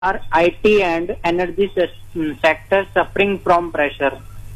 Are IT and energy sector suffering from pressure?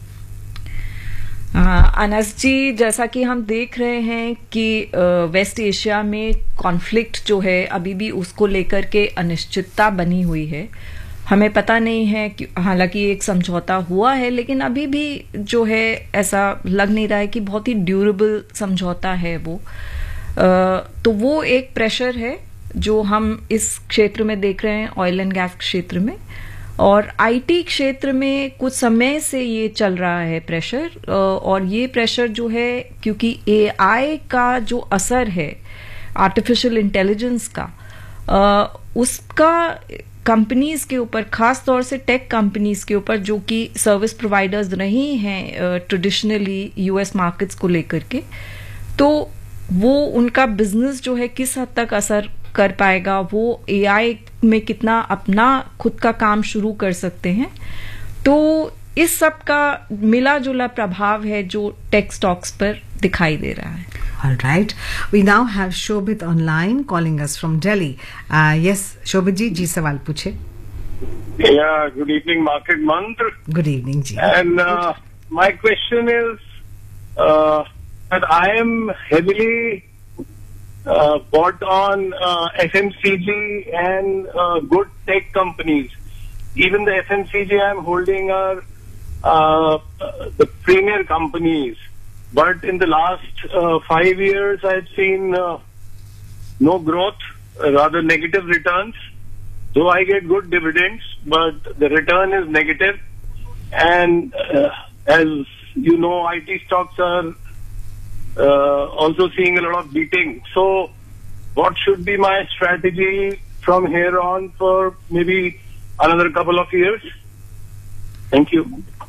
Anas जी, जैसा कि हम देख रहे हैं कि वेस्ट एशिया में कॉन्फ्लिक्ट जो है अभी भी उसको लेकर के अनिश्चितता बनी हुई है। हमें पता नहीं है कि हालांकि एक समझौता हुआ है, लेकिन अभी भी जो है ऐसा लग नहीं रहा है कि बहुत ही ड्यूरेबल समझौता है वो। तो वो एक प्रेशर है जो हम इस क्षेत्र में देख रहे हैं, ऑयल एंड गैस क्षेत्र में। और आईटी क्षेत्र में कुछ समय से ये चल रहा है प्रेशर, और ये प्रेशर जो है क्योंकि एआई का जो असर है, आर्टिफिशियल इंटेलिजेंस का, उसका कंपनीज के ऊपर, खास तौर से टेक कंपनीज के ऊपर जो कि सर्विस प्रोवाइडर्स रही हैं ट्रेडिशनली यूएस मार्केट्स को लेकर के, तो वो उनका बिजनेस जो है किस हद तक असर कर पाएगा, वो एआई में कितना अपना खुद का काम शुरू कर सकते हैं। तो इस सब का मिला जुला प्रभाव है जो टेक स्टॉक्स पर दिखाई दे रहा है। All right. We now have Shobit online calling us from Delhi. Yes, Shobit ji सवाल पूछे। Yeah, good evening, Market Mantra. Good evening, ji. And my question is that I am heavily bought on FMCG and good tech companies. Even the FMCG I am holding are the premier companies. But in the last 5 years, I've seen no growth, rather negative returns. Though I get good dividends, but the return is negative. And as you know, IT stocks are also seeing a lot of beating. So what should be my strategy from here on for maybe another couple of years? Thank you.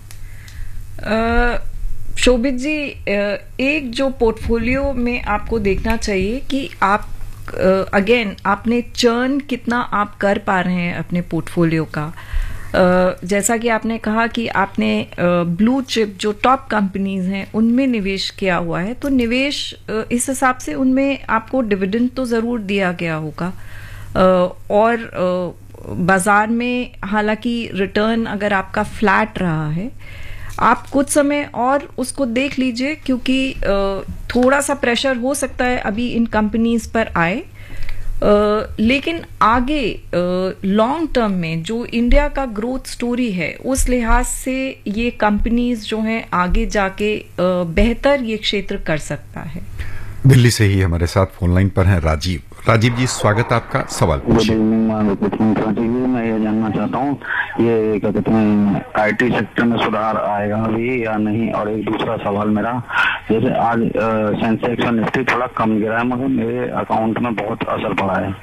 शोभित जी, एक जो portfolio में आपको देखना चाहिए कि आप again आपने churn कितना आप कर पा रहे हैं अपने पोर्टफोलियो का। जैसा कि आपने कहा कि आपने ब्लू चिप जो टॉप कंपनीज हैं उनमें निवेश किया हुआ है, तो निवेश इस हिसाब से उनमें आपको डिविडेंड तो ज़रूर दिया गया होगा। और बाजार में हालांकि रिटर्न अगर आपका फ्लैट रहा है, आप कुछ समय और उसको देख लीजिए, क्योंकि थोड़ा सा प्रेशर हो सकता है अभी इन कंपनीज पर आए, लेकिन आगे लॉन्ग टर्म में जो इंडिया का ग्रोथ स्टोरी है उस लिहाज से ये कंपनीज जो हैं आगे जाके बेहतर ये क्षेत्र कर सकता है। दिल्ली से ही हमारे साथ फोन लाइन पर हैं राजीव। राजीव जी, स्वागत आपका, सवाल पूछिए। मैं ये जानना चाहता हूँ, ये क्या कहते हैं, आईटी सेक्टर में सुधार आएगा अभी या नहीं? और एक दूसरा सवाल मेरा, जैसे आज सेंसेक्स और निफ्टी थोड़ा कम गिरा है, मगर मेरे अकाउंट में बहुत असर पड़ा है।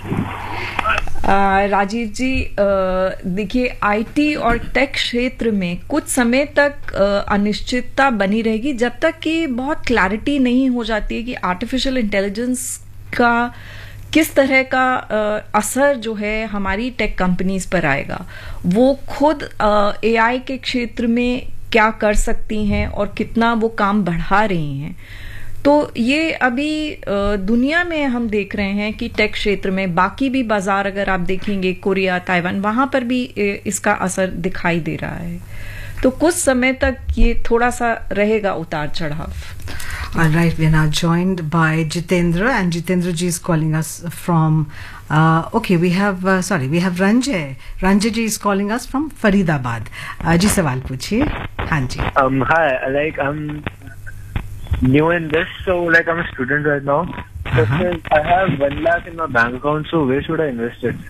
राजीव जी, देखिए आईटी और टेक क्षेत्र में कुछ समय तक अनिश्चितता बनी रहेगी जब तक कि बहुत क्लैरिटी नहीं हो जाती है कि आर्टिफिशियल इंटेलिजेंस का किस तरह का असर जो है हमारी टेक कंपनीज पर आएगा। वो खुद एआई के क्षेत्र में क्या कर सकती हैं और कितना वो काम बढ़ा रही हैं। तो ये अभी दुनिया में हम देख रहे हैं कि टेक क्षेत्र में बाकी भी बाजार अगर आप देखेंगे, कोरिया, ताइवान, वहां पर भी इसका असर दिखाई दे रहा है। तो कुछ समय तक ये थोड़ा सा रहेगा उतार चढ़ाव। All right, we are now joined by Jitendra, and Jitendra ji is calling us from. Okay, we have Ranjay. Ranjay ji is calling us from Faridabad. जी सवाल पूछिए। हाँ जी। Hi, I'm new in this, so I'm a student right now. So I have 1 lakh in my bank account, so where should I invest it?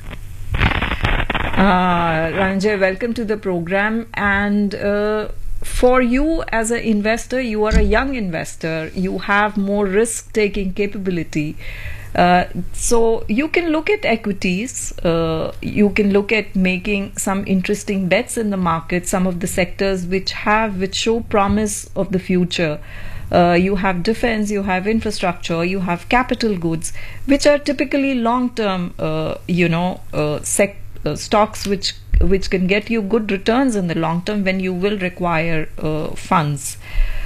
Ranjay, welcome to the program. And for you as an investor, you are a young investor. You have more risk-taking capability. So you can look at equities. You can look at making some interesting bets in the market. Some of the sectors which show promise of the future. You have defense, you have infrastructure, you have capital goods, which are typically long-term, stocks which can get you good returns in the long term when you will require funds.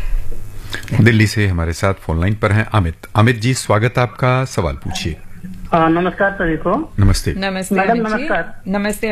Delhi से हमारे साथ phone line पर हैं अमित। अमित जी, स्वागत आपका, सवाल पूछिए। नमस्कार सभी को। नमस्ते। नमस्ते मैडम, अमित जी। नमस्कार। नमस्ते